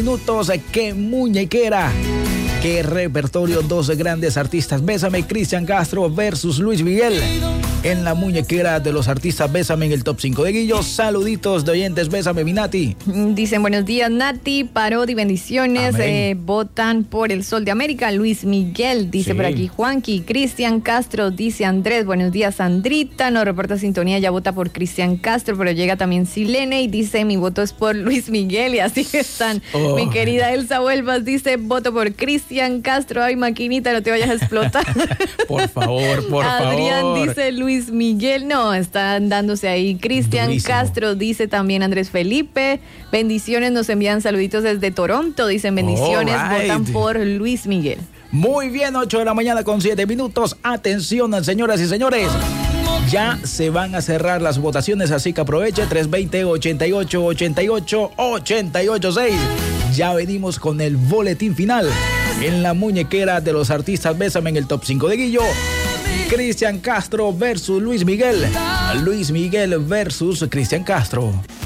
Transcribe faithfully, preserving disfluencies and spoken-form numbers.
Minutos, qué muñequera. Qué repertorio, dos grandes artistas. Bésame, Cristian Castro versus Luis Miguel. En la muñequera de los artistas, Bésame en el top cinco de Guillo. Saluditos de oyentes, Bésame, mi Nati. Dicen buenos días, Nati, Parodi, bendiciones. Eh, votan por el Sol de América, Luis Miguel, dice sí. Por aquí Juanqui. Cristian Castro, dice Andrés, buenos días, Sandrita. Nos reporta sintonía, ya vota por Cristian Castro, pero llega también Silene y dice, mi voto es por Luis Miguel. Y así están. Oh. Mi querida Elsa Huelvas dice, voto por Cristian Castro. Ay, maquinita, no te vayas a explotar. Por favor, por Adrián favor. Adrián dice Luis Miguel, no, están dándose ahí. Cristian Castro, dice también Andrés Felipe. Bendiciones, nos envían saluditos desde Toronto, dicen bendiciones, right. Votan por Luis Miguel. Muy bien, ocho de la mañana con siete minutos. Atención, señoras y señores. Ya se van a cerrar las votaciones, así que aproveche. Tres veinte, ochenta y ocho, ochenta y ocho, ochenta y ocho seis. Ya venimos con el boletín final en la muñequera de los artistas. Bésame en el top cinco de Guillo. Cristian Castro versus Luis Miguel. Luis Miguel versus Cristian Castro.